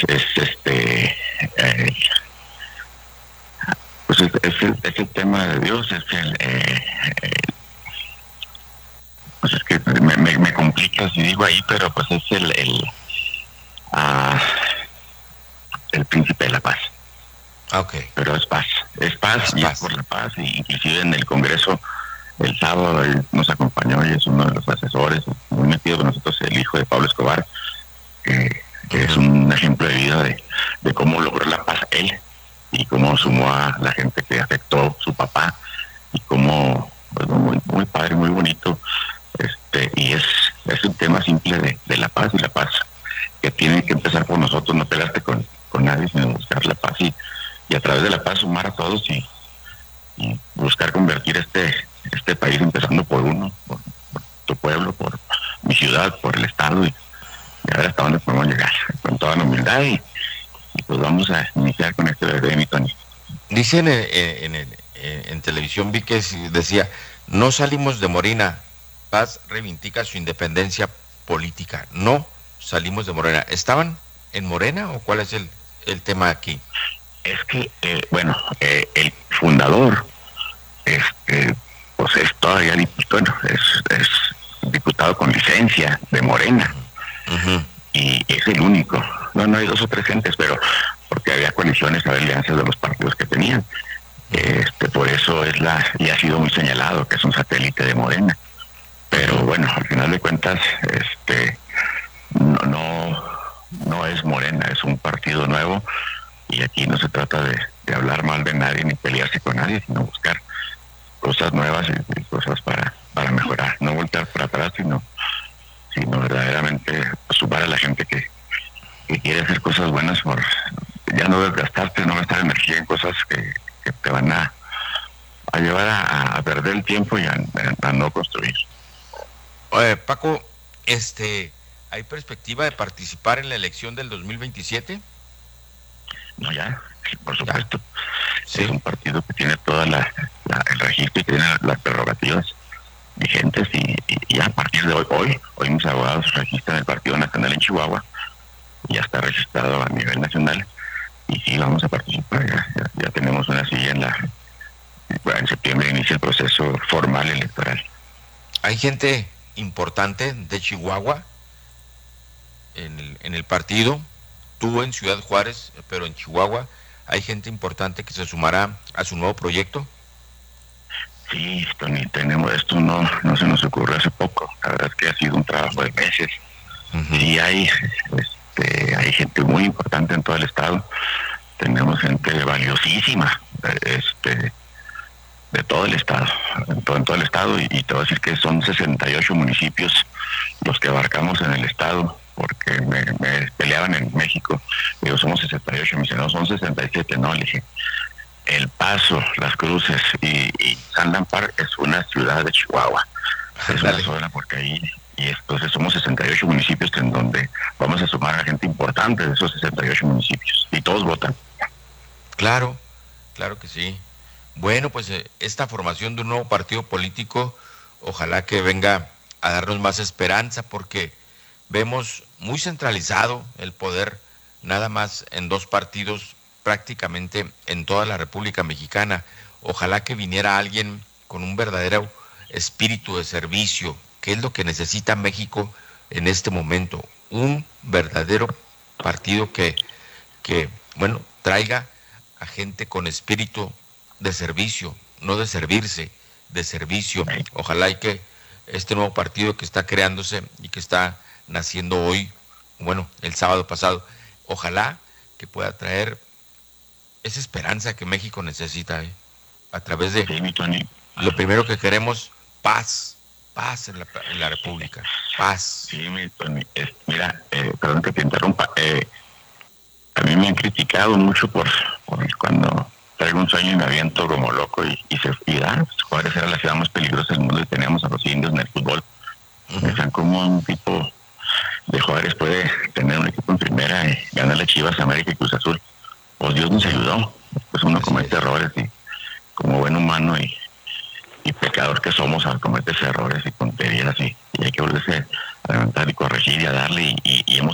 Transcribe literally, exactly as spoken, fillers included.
es este, eh, pues es, es, el, es el tema de Dios, es el, eh, eh, pues es que me, me, me complica si digo ahí, pero pues es el, el, uh, el príncipe de la paz. Okay. Pero es paz, es paz Es y es paz. por la paz, y inclusive en el Congreso el sábado él nos acompañó y es uno de los asesores muy metido con nosotros, el hijo de Pablo Escobar, que, que uh-huh. es un ejemplo de vida de, de cómo logró la paz él y cómo sumó a la gente que afectó su papá y cómo, pues, muy, muy padre, muy bonito, este y es, es un tema simple de, de la paz, y la paz que tiene que empezar por nosotros, no pelearte con, con nadie, sino buscar la paz y, y a través de la paz sumar a todos y, y buscar convertir este este país, empezando por uno, por, por tu pueblo, por mi ciudad, por el estado, y, y a ver hasta dónde podemos llegar, con toda la humildad, y, y pues vamos a iniciar con este bebé, mi Tony. Dicen en, en, en, en televisión, vi que decía, no salimos de Morena, Paz reivindica su independencia política, no salimos de Morena. ¿Estaban en Morena o cuál es el, el tema aquí? Es que, eh, bueno, eh, el fundador, este, pues es todavía, bueno, es, es diputado con licencia de Morena, uh-huh. y es el único. No, no hay dos o tres gentes, pero porque había coaliciones, había alianzas de los partidos que tenían. Este, por eso es la, y ha sido muy señalado que es un satélite de Morena. Pero bueno, al final de cuentas, este, no, no, no es Morena, es un partido nuevo, y aquí no se trata de, de hablar mal de nadie ni pelearse con nadie, sino buscar cosas nuevas y, y cosas para, para mejorar, no voltear para atrás, sino, sino verdaderamente sumar a la gente que, que quiere hacer cosas buenas, por ya no desgastarte, no gastar energía en cosas que, que te van a, a llevar a, a perder el tiempo y a, a, a no construir. Oye, Paco, este, ¿hay perspectiva de participar en la elección del dos mil veintisiete? No, ya, por supuesto. Sí. Es un partido que tiene toda la, la el registro y que tiene las prerrogativas vigentes, y, y, y a partir de hoy, hoy, hoy mis abogados se registran el Partido Nacional en Chihuahua, y ya está registrado a nivel nacional, y sí, vamos a participar, ya, ya, ya tenemos una silla en la, en septiembre inicia el proceso formal electoral. ¿Hay gente importante de Chihuahua en el, en el partido? Tú en Ciudad Juárez, pero en Chihuahua, ¿hay gente importante que se sumará a su nuevo proyecto? Sí, Tony, tenemos, esto no, no se nos ocurrió hace poco, la verdad es que ha sido un trabajo de meses. Uh-huh. Sí, hay, este, hay gente muy importante en todo el estado, tenemos gente valiosísima, este, de todo el estado, en todo, en todo el estado, y, y te voy a decir que son sesenta y ocho municipios los que abarcamos en el estado, porque me, me peleaban en México, digo, somos sesenta y ocho, me dicen, no, son sesenta y siete, no, le dije, El Paso, Las Cruces y, y Sandan Park es una ciudad de Chihuahua, es una zona, porque ahí, y entonces somos sesenta y ocho municipios en donde vamos a sumar a gente importante de esos sesenta y ocho municipios, y todos votan. Claro, claro que sí. Bueno, pues eh, esta formación de un nuevo partido político, ojalá que venga a darnos más esperanza, porque vemos muy centralizado el poder nada más en dos partidos prácticamente en toda la República Mexicana. Ojalá que viniera alguien con un verdadero espíritu de servicio, que es lo que necesita México en este momento, un verdadero partido que, que bueno, traiga a gente con espíritu de servicio, no de servirse, de servicio. Ojalá y que este nuevo partido que está creándose y que está naciendo hoy, bueno, el sábado pasado, ojalá que pueda traer esa esperanza que México necesita, ¿eh? A través de sí, lo primero que queremos, paz, paz en la, en la República, paz. Sí, mi Tony, eh, mira, eh, perdón que te interrumpa, eh, a mí me han criticado mucho por, por cuando traigo un sueño y me aviento como loco y, y se y da, Juárez era la ciudad más peligrosa del mundo y teníamos a los indios en el fútbol. Uh-huh. Me decían cómo un tipo de Juárez puede tener un equipo en primera y ganarle Chivas, América y Cruz Azul. Pues Dios nos ayudó, pues uno Así comete es. errores y como buen humano y, y pecador que somos, comete errores y tonterías y, y hay que volverse a levantar y corregir y a darle y, y, y hemos